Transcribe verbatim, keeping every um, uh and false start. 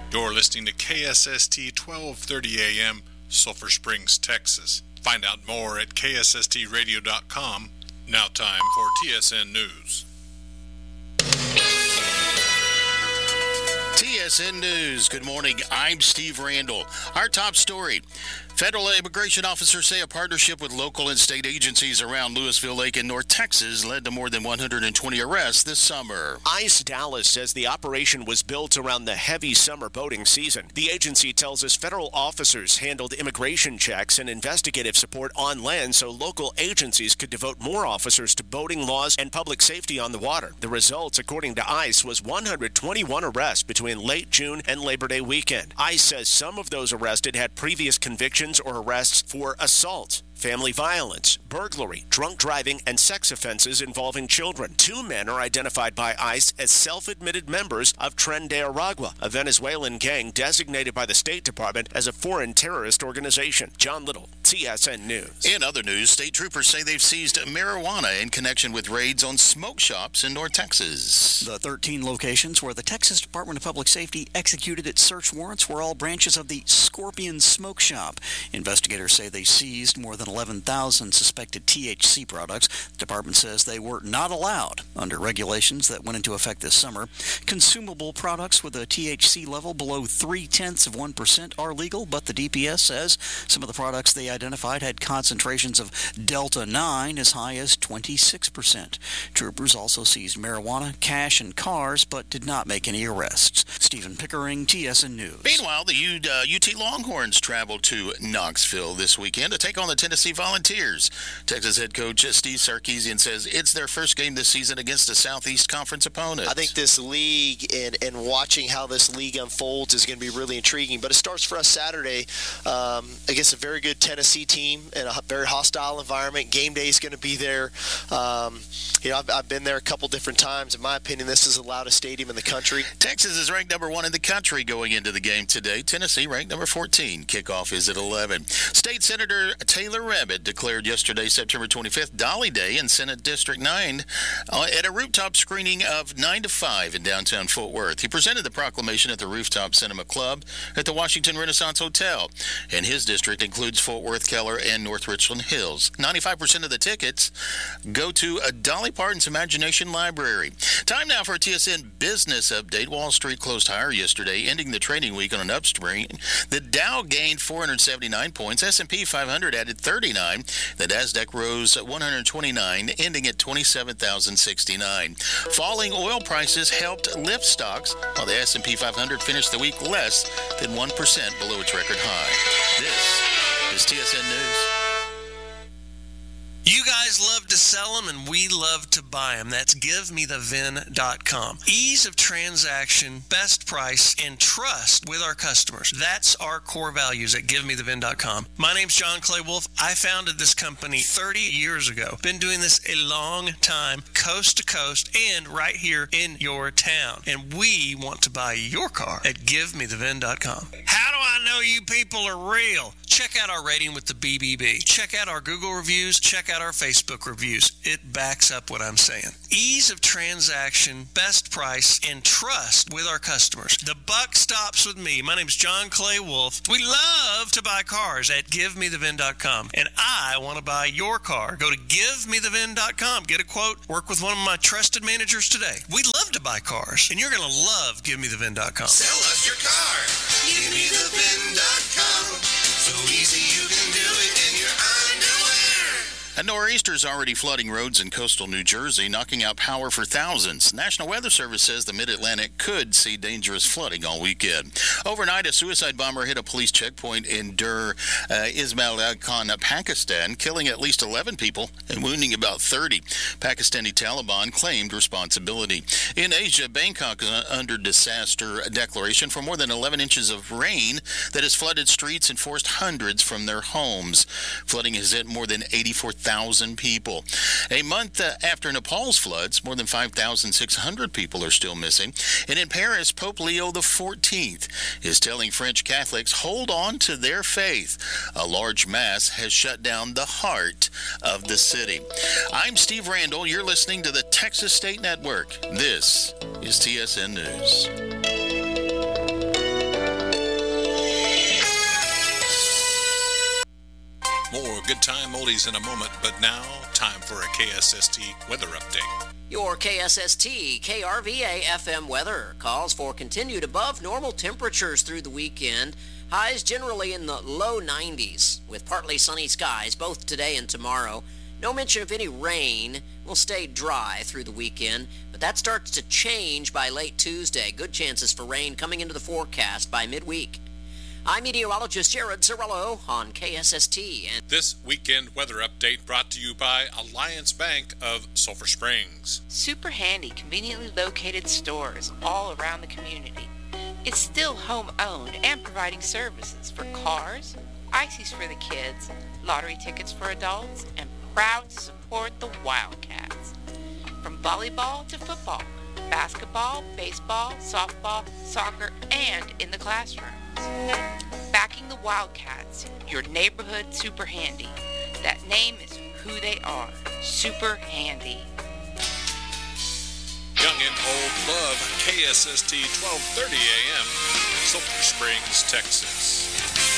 You're listening to K S S T twelve thirty A M, Sulphur Springs, Texas. Find out more at K S S T radio dot com. Now time for T S N News. T S N News. Good morning. I'm Steve Randall. Our top story. Federal immigration officers say a partnership with local and state agencies around Lewisville Lake in North Texas led to more than one hundred twenty arrests this summer. ICE Dallas says the operation was built around the heavy summer boating season. The agency tells us federal officers handled immigration checks and investigative support on land so local agencies could devote more officers to boating laws and public safety on the water. The results, according to ICE, was one hundred twenty-one arrests between late June and Labor Day weekend. ICE says some of those arrested had previous convictions or arrests for assault, family violence, burglary, drunk driving, and sex offenses involving children. Two men are identified by ICE as self-admitted members of Tren de Aragua, a Venezuelan gang designated by the State Department as a foreign terrorist organization. John Little, T S N News. In other news, state troopers say they've seized marijuana in connection with raids on smoke shops in North Texas. The thirteen locations where the Texas Department of Public Safety executed its search warrants were all branches of the Scorpion Smoke Shop. Investigators say they seized more than eleven thousand suspected T H C products. The department says they were not allowed under regulations that went into effect this summer. Consumable products with a T H C level below three-tenths of one percent are legal, but the D P S says some of the products they identified had concentrations of Delta nine as high as twenty-six percent. Troopers also seized marijuana, cash, and cars, but did not make any arrests. Stephen Pickering, T S N News. Meanwhile, the U, uh, U T Longhorns traveled to Knoxville this weekend to take on the Tennessee Volunteers. Texas head coach Steve Sarkisian says it's their first game this season against a Southeast Conference opponent. I think this league and, and watching how this league unfolds is going to be really intriguing. But it starts for us Saturday um, against a very good Tennessee team in a very hostile environment. Game day is going to be there. Um, you know, I've, I've been there a couple different times. In my opinion, this is the loudest stadium in the country. Texas is ranked number one in the country going into the game today. Tennessee ranked number fourteen. Kickoff is at eleven. State Senator Taylor Rabbit declared yesterday, September twenty-fifth, Dolly Day in Senate District nine uh, at a rooftop screening of nine to five in downtown Fort Worth. He presented the proclamation at the Rooftop Cinema Club at the Washington Renaissance Hotel. And his district includes Fort Worth, Keller, and North Richland Hills. ninety-five percent of the tickets go to a Dolly Parton's Imagination Library. Time now for a T S N business update. Wall Street closed higher yesterday, ending the trading week on an upswing. The Dow gained four hundred seventy-nine points. S and P five hundred added thirty-nine. The Nasdaq rose one hundred twenty-nine, ending at twenty-seven thousand sixty-nine. Falling oil prices helped lift stocks, while the S and P five hundred finished the week less than one percent below its record high. This is T S N News. You guys love to sell them, and we love to buy them. That's give me the V I N dot com. Ease of transaction, best price, and trust with our customers. That's our core values at give me the V I N dot com. My name's John Clay Wolf. I founded this company thirty years ago. Been doing this a long time, coast to coast, and right here in your town. And we want to buy your car at give me the V I N dot com. How do I know you people are real? Check out our rating with the B B B. Check out our Google reviews. Check out our Facebook reviews. It backs up what I'm saying. Ease of transaction, best price, and trust with our customers. The buck stops with me. My name's John Clay Wolf. We love to buy cars at give me the V I N dot com, and I want to buy your car. Go to give me the V I N dot com. Get a quote. Work with one of my trusted managers today. We love to buy cars, and you're going to love give me the V I N dot com. Sell us your car. give me the V I N dot com. So easy you can do it in your underwear. A nor'easter is already flooding roads in coastal New Jersey, knocking out power for thousands. National Weather Service says the Mid-Atlantic could see dangerous flooding all weekend. Overnight, a suicide bomber hit a police checkpoint in Dur, uh, Ismail Khan, Pakistan, killing at least eleven people and wounding about thirty. Pakistani Taliban claimed responsibility. In Asia, Bangkok is under disaster declaration for more than eleven inches of rain that has flooded streets and forced hundreds from their homes. Flooding has hit more than eighty-four thousand people. A month uh, after Nepal's floods, more than five thousand six hundred people are still missing. And in Paris, Pope Leo the fourteenth is telling French Catholics, hold on to their faith. A large mass has shut down the heart of the city. I'm Steve Randall. You're listening to the Texas State Network. This is T S N News. time oldies in a moment, but now time for a K S S T weather update. Your K S S T K R V A F M weather calls for continued above normal temperatures through the weekend. Highs generally in the low nineties with partly sunny skies both today and tomorrow. No mention of any rain. Will stay dry through the weekend, but that starts to change by late Tuesday. Good chances for rain coming into the forecast by midweek. I'm meteorologist Jared Cirillo on K S S T. And this weekend weather update brought to you by Alliance Bank of Sulphur Springs. Super handy, conveniently located stores all around the community. It's still home-owned and providing services for cars, ices for the kids, lottery tickets for adults, and proud to support the Wildcats. From volleyball to football, basketball, baseball, softball, soccer, and in the classrooms. Backing the Wildcats, your neighborhood super handy. That name is who they are, super handy. Young and old love K S S T twelve thirty A M, Sulphur Springs, Texas.